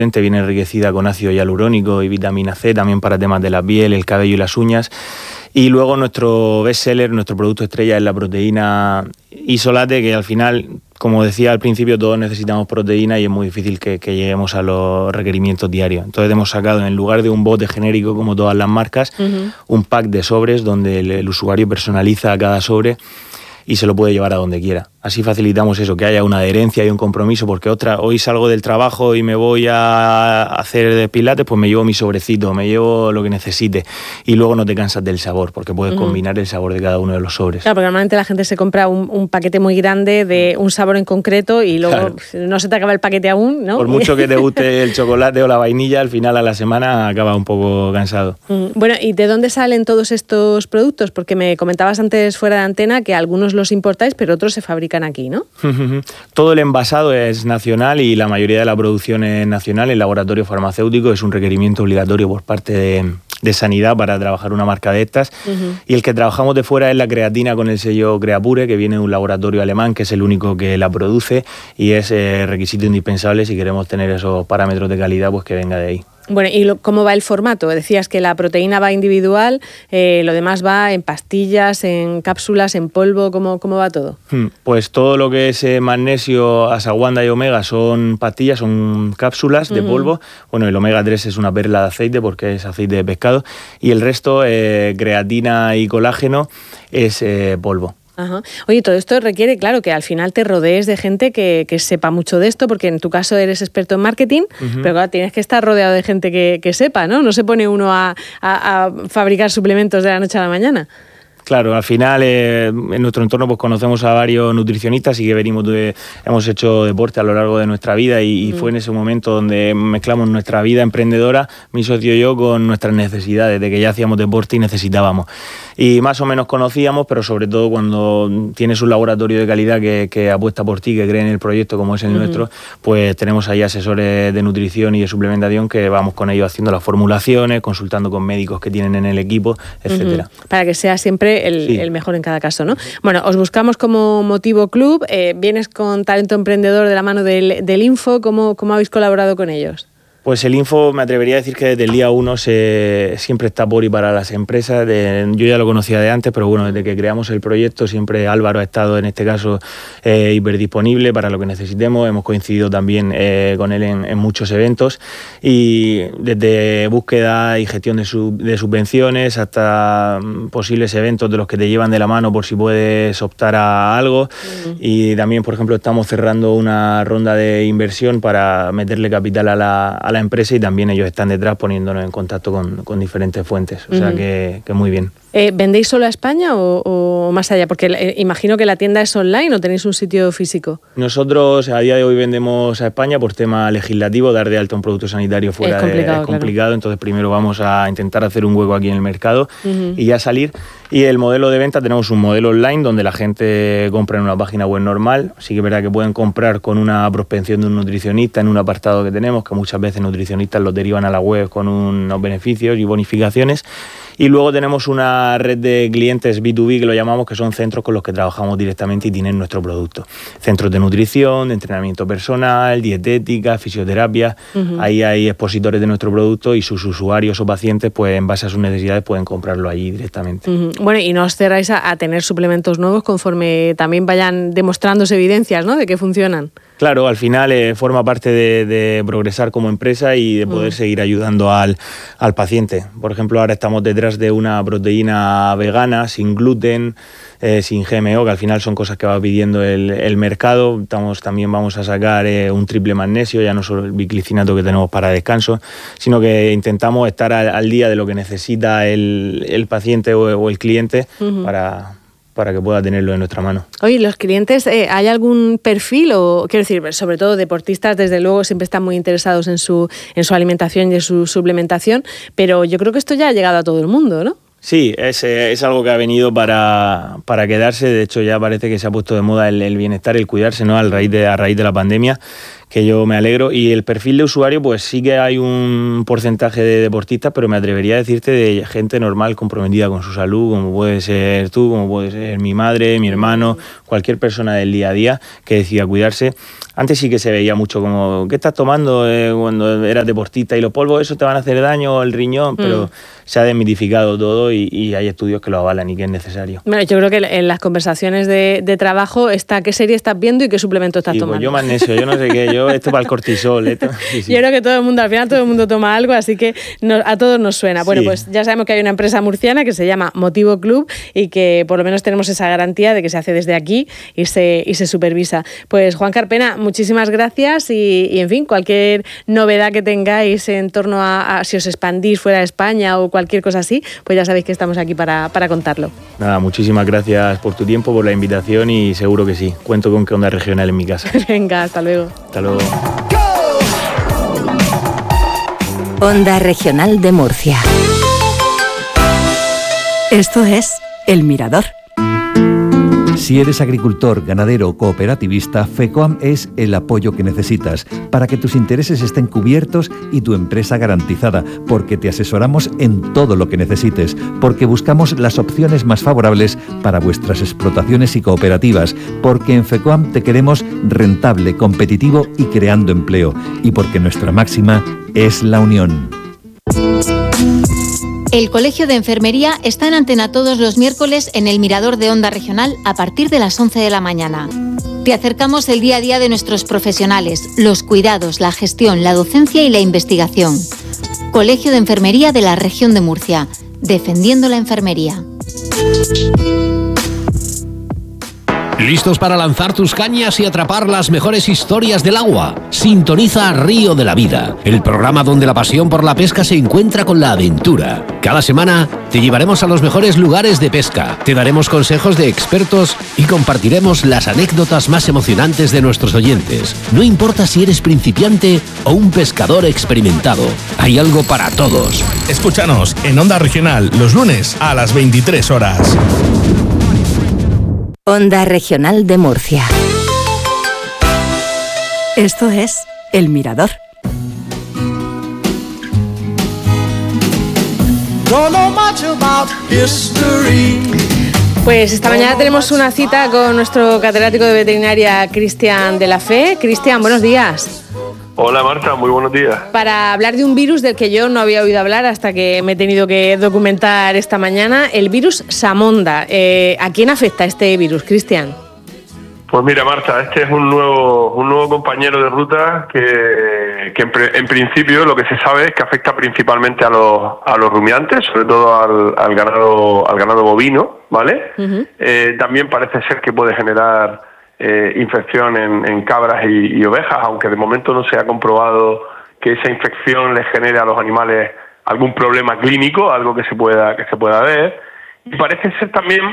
viene enriquecida con ácido hialurónico y vitamina C, también para temas de la piel, el cabello y las uñas. Y luego nuestro bestseller, nuestro producto estrella es la proteína Isolate, que al final, como decía al principio, todos necesitamos proteína y es muy difícil que lleguemos a los requerimientos diarios. Entonces hemos sacado, en lugar de un bote genérico como todas las marcas, un pack de sobres donde el usuario personaliza cada sobre y se lo puede llevar a donde quiera. Así facilitamos eso, que haya una adherencia y un compromiso, porque hoy salgo del trabajo y me voy a hacer pilates, pues me llevo mi sobrecito, me llevo lo que necesite y luego no te cansas del sabor, porque puedes combinar el sabor de cada uno de los sobres. Claro, porque normalmente la gente se compra un paquete muy grande de un sabor en concreto y luego no se te acaba el paquete aún, ¿no? Por mucho que te guste el chocolate o la vainilla, al final a la semana acaba un poco cansado. Bueno, ¿y de dónde salen todos estos productos? Porque me comentabas antes fuera de antena que algunos los importáis, pero otros se fabrican aquí, ¿no? Todo el envasado es nacional y la mayoría de la producción es nacional. El laboratorio farmacéutico es un requerimiento obligatorio por parte de Sanidad para trabajar una marca de estas. Y el que trabajamos de fuera es la creatina con el sello Creapure, que viene de un laboratorio alemán que es el único que la produce y es requisito indispensable si queremos tener esos parámetros de calidad, pues que venga de ahí. Bueno, ¿y cómo va el formato? Decías que la proteína va individual, lo demás va en pastillas, en cápsulas, en polvo, ¿cómo va todo? Pues todo lo que es magnesio, ashwagandha y omega son pastillas, son cápsulas de polvo. Bueno, el omega 3 es una perla de aceite porque es aceite de pescado y el resto, creatina y colágeno, es polvo. Ajá. Oye, todo esto requiere, claro, que al final te rodees de gente que sepa mucho de esto, porque en tu caso eres experto en marketing, pero claro, tienes que estar rodeado de gente que sepa, ¿no? No se pone uno a fabricar suplementos de la noche a la mañana. Claro, al final en nuestro entorno pues conocemos a varios nutricionistas y que hemos hecho deporte a lo largo de nuestra vida y fue en ese momento donde mezclamos nuestra vida emprendedora, mi socio y yo, con nuestras necesidades, de que ya hacíamos deporte y necesitábamos. Y más o menos conocíamos, pero sobre todo cuando tienes un laboratorio de calidad que apuesta por ti, que cree en el proyecto como es el nuestro, pues tenemos ahí asesores de nutrición y de suplementación que vamos con ellos haciendo las formulaciones, consultando con médicos que tienen en el equipo, etcétera. Para que sea siempre el mejor en cada caso, ¿no? Bueno, os buscamos como Motivo Club, vienes con Talento Emprendedor de la mano del Info, ¿cómo habéis colaborado con ellos? Pues el Info, me atrevería a decir que desde el día 1 siempre está por y para las empresas. Yo ya lo conocía de antes, pero bueno, desde que creamos el proyecto siempre Álvaro ha estado en este caso hiperdisponible para lo que necesitemos. Hemos coincidido también con él en muchos eventos y desde búsqueda y gestión de subvenciones hasta posibles eventos de los que te llevan de la mano por si puedes optar a algo. Y también, por ejemplo, estamos cerrando una ronda de inversión para meterle capital a la empresa y también ellos están detrás poniéndonos en contacto con diferentes fuentes, o sea que muy bien. ¿Vendéis solo a España o más allá? Porque imagino que la tienda es online o tenéis un sitio físico. Nosotros a día de hoy vendemos a España por tema legislativo, dar de alta un producto sanitario fuera es complicado, claro. Entonces primero vamos a intentar hacer un hueco aquí en el mercado y ya salir. Y el modelo de venta, tenemos un modelo online donde la gente compra en una página web normal. Sí que es verdad que pueden comprar con una prospección de un nutricionista en un apartado que tenemos, que muchas veces nutricionistas los derivan a la web con unos beneficios y bonificaciones. Y luego tenemos una red de clientes B2B que lo llamamos, que son centros con los que trabajamos directamente y tienen nuestro producto. Centros de nutrición, de entrenamiento personal, dietética, fisioterapia. Ahí hay expositores de nuestro producto y sus usuarios o pacientes, pues en base a sus necesidades, pueden comprarlo allí directamente. Bueno, y no os cerráis a tener suplementos nuevos conforme también vayan demostrándose evidencias, ¿no?, de que funcionan. Claro, al final forma parte de progresar como empresa y de poder seguir ayudando al paciente. Por ejemplo, ahora estamos detrás de una proteína vegana, sin gluten, sin GMO, que al final son cosas que va pidiendo el mercado. También vamos a sacar un triple magnesio, ya no solo el biclicinato que tenemos para descanso, sino que intentamos estar al día de lo que necesita el paciente o el cliente para que pueda tenerlo en nuestra mano. Oye, ¿los clientes, hay algún perfil? O quiero decir, sobre todo deportistas, desde luego, siempre están muy interesados en su alimentación y en su suplementación, pero yo creo que esto ya ha llegado a todo el mundo, ¿no? Sí, es algo que ha venido para quedarse. De hecho, ya parece que se ha puesto de moda el bienestar, el cuidarse, ¿no?, a raíz de la pandemia, que yo me alegro. Y el perfil de usuario, pues sí que hay un porcentaje de deportistas, pero me atrevería a decirte de gente normal comprometida con su salud, como puede ser tú, como puede ser mi madre, mi hermano, cualquier persona del día a día que decida cuidarse. Antes sí que se veía mucho como, ¿qué estás tomando cuando eras deportista? Y los polvos, eso te van a hacer daño, el riñón, pero se ha desmitificado todo y hay estudios que lo avalan y que es necesario. Bueno, yo creo que en las conversaciones de trabajo está qué serie estás viendo y qué suplemento estás tomando. Pues yo magnesio, yo no sé qué, esto para el cortisol. Sí. Yo creo que al final todo el mundo toma algo, así que a todos nos suena. Bueno, pues ya sabemos que hay una empresa murciana que se llama Motivo Club y que por lo menos tenemos esa garantía de que se hace desde aquí y se supervisa. Pues Juan Carpena, muchísimas gracias y en fin, cualquier novedad que tengáis en torno a si os expandís fuera de España o cualquier cosa así, pues ya sabéis que estamos aquí para contarlo. Nada, muchísimas gracias por tu tiempo, por la invitación y seguro que sí, cuento con que Onda Regional en mi casa. Venga, hasta luego. Hasta luego. Onda Regional de Murcia. Esto es El Mirador. Si eres agricultor, ganadero o cooperativista, FECOAM es el apoyo que necesitas para que tus intereses estén cubiertos y tu empresa garantizada, porque te asesoramos en todo lo que necesites, porque buscamos las opciones más favorables para vuestras explotaciones y cooperativas, porque en FECOAM te queremos rentable, competitivo y creando empleo, y porque nuestra máxima es la unión. El Colegio de Enfermería está en antena todos los miércoles en el Mirador de Onda Regional a partir de las 11 de la mañana. Te acercamos el día a día de nuestros profesionales, los cuidados, la gestión, la docencia y la investigación. Colegio de Enfermería de la Región de Murcia, defendiendo la enfermería. ¿Listos para lanzar tus cañas y atrapar las mejores historias del agua? Sintoniza Río de la Vida, el programa donde la pasión por la pesca se encuentra con la aventura. Cada semana te llevaremos a los mejores lugares de pesca, te daremos consejos de expertos y compartiremos las anécdotas más emocionantes de nuestros oyentes. No importa si eres principiante o un pescador experimentado, hay algo para todos. Escúchanos en Onda Regional los lunes a las 23 horas. Onda Regional de Murcia. Esto es El Mirador. Pues esta mañana tenemos una cita con nuestro catedrático de veterinaria, Cristian de la Fe. Cristian, buenos días. Hola Marta, muy buenos días. Para hablar de un virus del que yo no había oído hablar hasta que me he tenido que documentar esta mañana, el virus Samonda. ¿A quién afecta este virus, Cristian? Pues mira Marta, este es un nuevo compañero de ruta que en principio lo que se sabe es que afecta principalmente a los rumiantes, sobre todo al ganado bovino, ¿vale? Uh-huh. También parece ser que puede generar infección en cabras y ovejas, aunque de momento no se ha comprobado que esa infección les genere a los animales algún problema clínico, algo que se pueda ver. Y parece ser también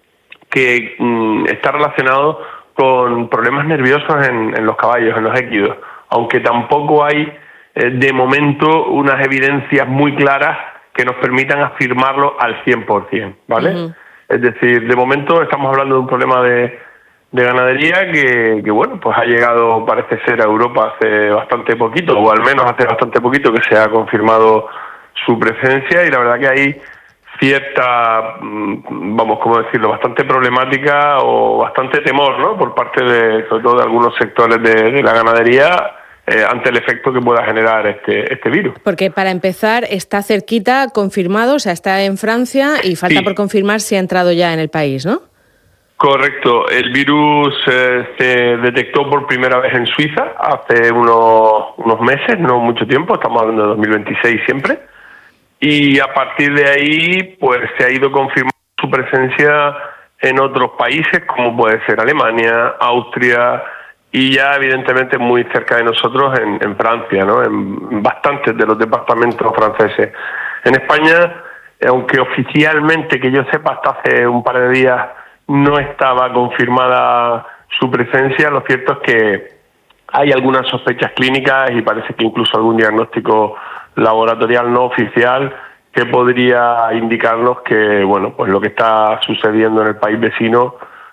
que está relacionado con problemas nerviosos en los caballos, en los équidos, aunque tampoco hay de momento unas evidencias muy claras que nos permitan afirmarlo al 100%, ¿vale? Uh-huh. Es decir, de momento estamos hablando de un problema de ganadería que bueno, pues ha llegado, parece ser, a Europa hace bastante poquito, o al menos hace bastante poquito que se ha confirmado su presencia, y la verdad que hay cierta, ¿cómo decirlo?, bastante problemática o bastante temor, ¿no?, por parte sobre todo de algunos sectores de la ganadería ante el efecto que pueda generar este virus. Porque para empezar está cerquita, confirmado, o sea, está en Francia y falta por confirmar si ha entrado ya en el país, ¿no? Correcto, el virus se detectó por primera vez en Suiza hace unos meses, no mucho tiempo, estamos hablando de 2026 siempre, y a partir de ahí pues se ha ido confirmando su presencia en otros países como puede ser Alemania, Austria y ya evidentemente muy cerca de nosotros en Francia, ¿no?, en bastantes de los departamentos franceses. En España, aunque oficialmente, que yo sepa, hasta hace un par de días no estaba confirmada su presencia, lo cierto es que hay algunas sospechas clínicas y parece que incluso algún diagnóstico laboratorial no oficial que podría indicarnos que, bueno, pues lo que está sucediendo en el país vecino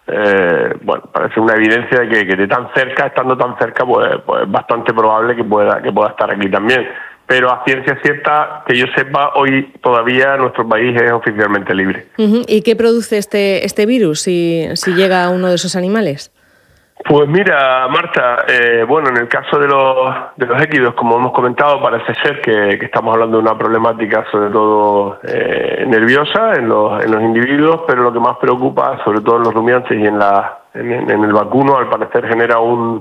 parece una evidencia de que de tan cerca, estando tan cerca, pues es bastante probable que pueda estar aquí también. Pero a ciencia cierta, que yo sepa, hoy todavía nuestro país es oficialmente libre. ¿Y qué produce este virus si llega a uno de esos animales? Pues mira, Marta, en el caso de los équidos, como hemos comentado, parece ser que estamos hablando de una problemática sobre todo nerviosa en los individuos, pero lo que más preocupa, sobre todo en los rumiantes y en el vacuno, al parecer genera un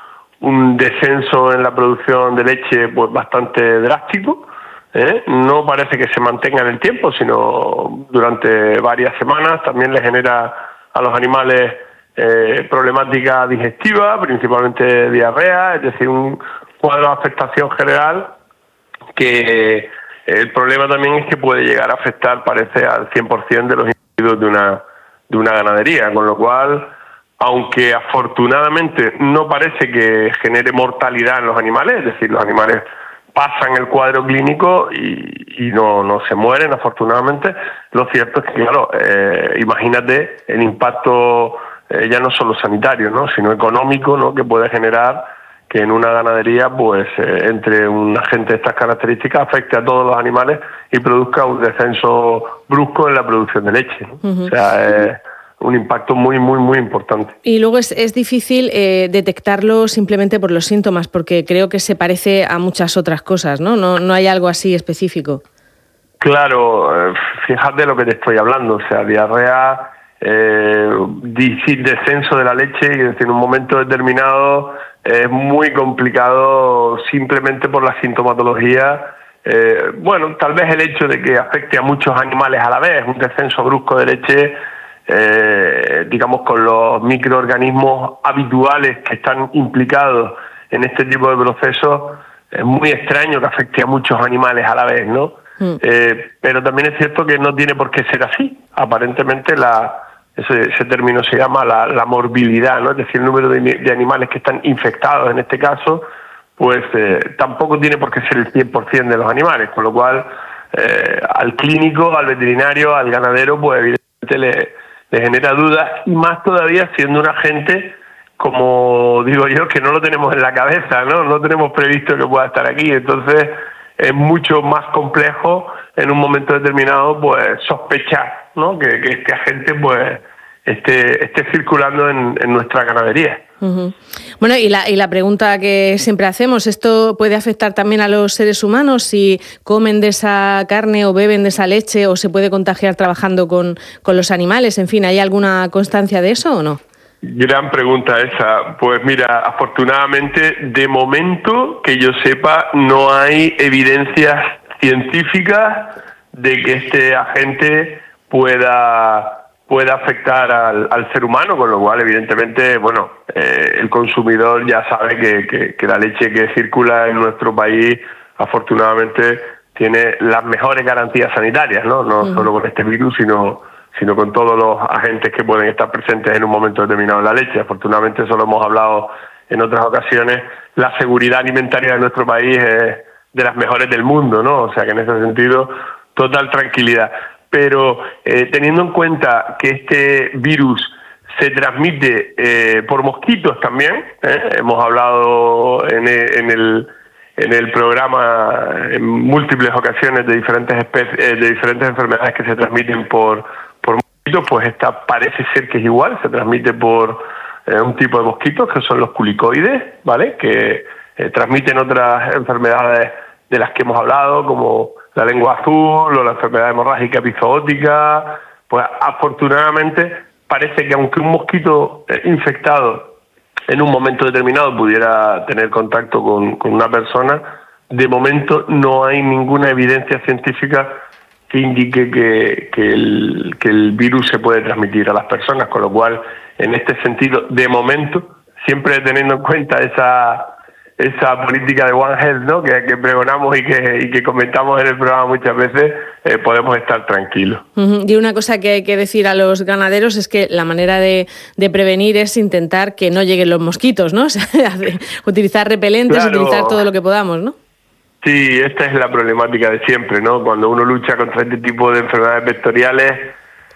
descenso en la producción de leche pues bastante drástico. No parece que se mantenga en el tiempo, sino durante varias semanas. También le genera a los animales problemática digestiva, principalmente diarrea, es decir, un cuadro de afectación general que el problema también es que puede llegar a afectar, parece, al 100% de los individuos de una ganadería, con lo cual, aunque afortunadamente no parece que genere mortalidad en los animales, es decir, los animales pasan el cuadro clínico y no se mueren, afortunadamente, lo cierto es que, claro, imagínate el impacto ya no solo sanitario, ¿no?, sino económico, ¿no?, que puede generar que en una ganadería, pues, entre un agente de estas características afecte a todos los animales y produzca un descenso brusco en la producción de leche, ¿no? O sea, un impacto muy, muy, muy importante. Y luego es difícil detectarlo simplemente por los síntomas, porque creo que se parece a muchas otras cosas, ¿no? No hay algo así específico. Claro, fíjate lo que te estoy hablando, o sea, diarrea, descenso de la leche, y es decir, en un momento determinado es muy complicado simplemente por la sintomatología. Tal vez el hecho de que afecte a muchos animales a la vez, un descenso brusco de leche, digamos, con los microorganismos habituales que están implicados en este tipo de procesos, es muy extraño que afecte a muchos animales a la vez, ¿no? Pero también es cierto que no tiene por qué ser así. Aparentemente ese término se llama la morbilidad, ¿no? Es decir, el número de animales que están infectados en este caso, pues tampoco tiene por qué ser el 100% de los animales, con lo cual al clínico, al veterinario, al ganadero, pues evidentemente le genera dudas, y más todavía siendo un agente, como digo yo, que no lo tenemos en la cabeza, no tenemos previsto que pueda estar aquí. Entonces es mucho más complejo en un momento determinado, pues, sospechar, ¿no?, que este agente pues esté circulando en nuestra ganadería. Uh-huh. Bueno, y la pregunta que siempre hacemos, ¿esto puede afectar también a los seres humanos si comen de esa carne o beben de esa leche, o se puede contagiar trabajando con los animales? En fin, ¿hay alguna constancia de eso o no? Gran pregunta esa. Pues mira, afortunadamente, de momento, que yo sepa, no hay evidencias científicas de que este agente pueda afectar al ser humano, con lo cual, evidentemente, el consumidor ya sabe que la leche que circula en nuestro país, afortunadamente, tiene las mejores garantías sanitarias, no solo con este virus, sino con todos los agentes que pueden estar presentes en un momento determinado en la leche. Afortunadamente, eso lo hemos hablado en otras ocasiones, la seguridad alimentaria de nuestro país es de las mejores del mundo, ¿no? O sea que en ese sentido, total tranquilidad. Pero teniendo en cuenta que este virus se transmite por mosquitos también, hemos hablado en el programa en múltiples ocasiones de diferentes especies, de diferentes enfermedades que se transmiten por mosquitos, pues esta parece ser que es igual, se transmite por un tipo de mosquitos que son los culicoides, ¿vale?, que transmiten otras enfermedades de las que hemos hablado, como la lengua azul o la enfermedad hemorrágica epizootica. Pues afortunadamente parece que aunque un mosquito infectado en un momento determinado pudiera tener contacto con una persona, de momento no hay ninguna evidencia científica que indique que el virus se puede transmitir a las personas, con lo cual, en este sentido, de momento, siempre teniendo en cuenta esa política de One Health, ¿no?, que pregonamos y que comentamos en el programa muchas veces, podemos estar tranquilos. Uh-huh. Y una cosa que hay que decir a los ganaderos es que la manera de prevenir es intentar que no lleguen los mosquitos, ¿no? O sea, utilizar repelentes, claro, utilizar todo lo que podamos, ¿no? Sí, esta es la problemática de siempre, ¿no? Cuando uno lucha contra este tipo de enfermedades vectoriales,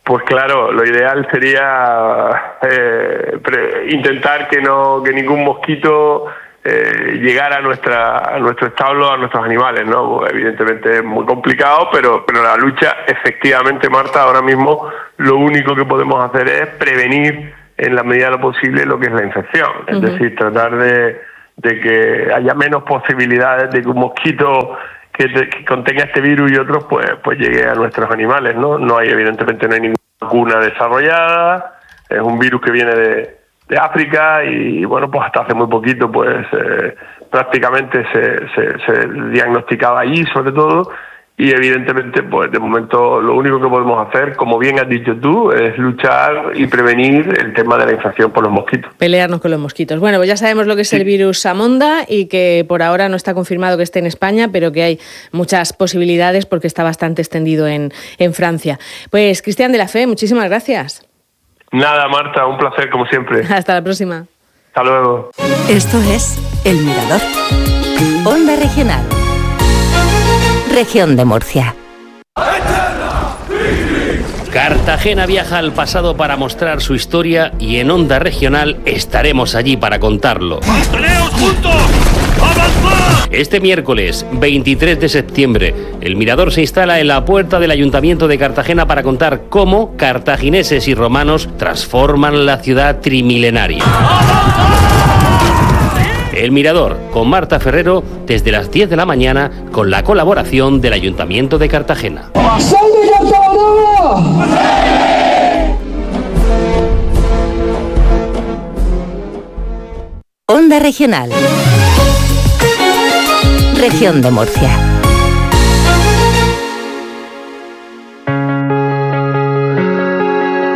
Pues claro, lo ideal sería intentar que ningún mosquito llegara a nuestro establo, a nuestros animales, ¿no? Evidentemente es muy complicado, pero la lucha, efectivamente, Marta, ahora mismo lo único que podemos hacer es prevenir en la medida de lo posible lo que es la infección. Es decir, tratar de que haya menos posibilidades de que un mosquito que contenga este virus y otros pues llegue a nuestros animales, ¿no? Evidentemente no hay ninguna vacuna desarrollada, es un virus que viene de África y bueno, pues hasta hace muy poquito pues prácticamente se diagnosticaba allí sobre todo, y evidentemente pues de momento lo único que podemos hacer, como bien has dicho tú, es luchar y prevenir el tema de la infección por los mosquitos. Pelearnos con los mosquitos. Bueno, pues ya sabemos lo que es el virus Samonda y que por ahora no está confirmado que esté en España, pero que hay muchas posibilidades porque está bastante extendido en Francia. Pues Cristian de la Fe, muchísimas gracias. Nada, Marta, un placer como siempre. Hasta la próxima. Hasta luego. Esto es El Mirador. Onda Regional. Región de Murcia. Cartagena viaja al pasado para mostrar su historia y en Onda Regional estaremos allí para contarlo. ¡Manteneos juntos! ¡Avanzad! Este miércoles 23 de septiembre, el Mirador se instala en la puerta del Ayuntamiento de Cartagena para contar cómo cartagineses y romanos transforman la ciudad trimilenaria. El Mirador, con Marta Ferrero, desde las 10 de la mañana, con la colaboración del Ayuntamiento de Cartagena. Onda Regional. Región de Murcia.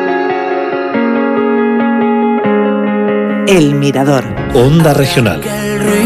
El Mirador. Onda Regional.